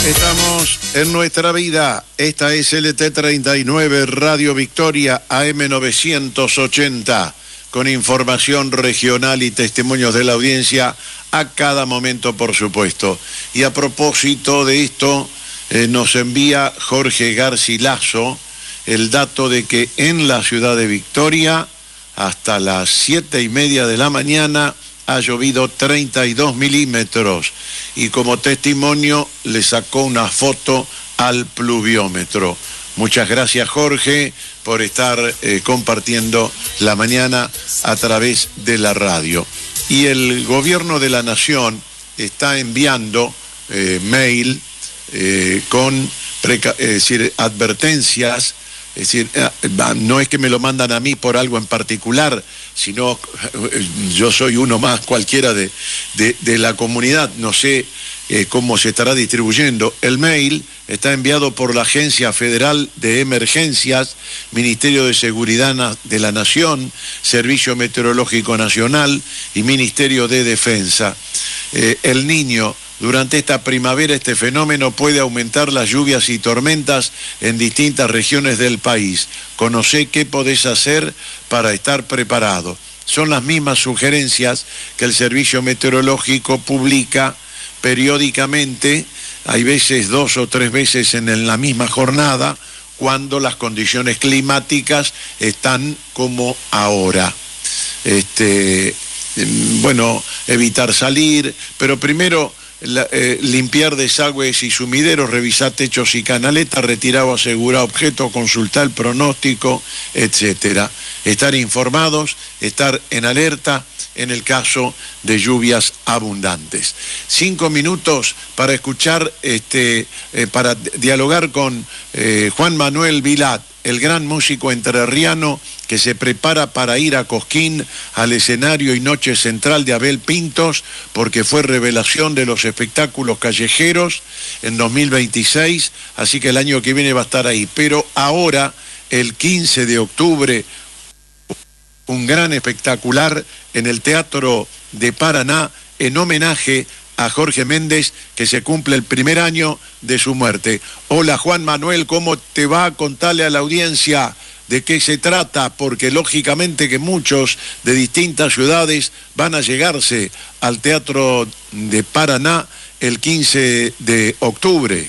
Estamos en nuestra vida. Esta es LT39 Radio Victoria AM 980, con información regional y testimonios de la audiencia a cada momento, por supuesto. Y a propósito de esto, nos envía Jorge Garcilaso el dato de que en la ciudad de Victoria, hasta las 7:30 de la mañana, ha llovido 32 milímetros, y como testimonio le sacó una foto al pluviómetro. Muchas gracias, Jorge, por estar compartiendo la mañana a través de la radio. Y el gobierno de la nación está enviando mail con advertencias. Es decir, no es que me lo mandan a mí por algo en particular, sino yo soy uno más cualquiera de la comunidad. No sé cómo se estará distribuyendo. El mail está enviado por la Agencia Federal de Emergencias, Ministerio de Seguridad de la Nación, Servicio Meteorológico Nacional y Ministerio de Defensa. El Niño. Durante esta primavera, este fenómeno puede aumentar las lluvias y tormentas en distintas regiones del país. Conocé qué podés hacer para estar preparado. Son las mismas sugerencias que el Servicio Meteorológico publica periódicamente, hay veces 2 o 3 veces en la misma jornada, cuando las condiciones climáticas están como ahora. Bueno, evitar salir, pero primero limpiar desagües y sumideros, revisar techos y canaletas, retirar o asegurar objetos, consultar el pronóstico, etcétera. Estar informados, estar en alerta en el caso de lluvias abundantes. 5 minutos para escuchar, para dialogar con Juan Manuel Vilat, el gran músico entrerriano que se prepara para ir a Cosquín al escenario y noche central de Abel Pintos, porque fue revelación de los espectáculos callejeros en 2026, así que el año que viene va a estar ahí. Pero ahora, el 15 de octubre, un gran espectacular en el Teatro de Paraná, en homenaje a Jorge Méndez, que se cumple el primer año de su muerte. Hola, Juan Manuel, ¿cómo te va? Contale a la audiencia de qué se trata, porque lógicamente que muchos de distintas ciudades van a llegarse al Teatro de Paraná el 15 de octubre.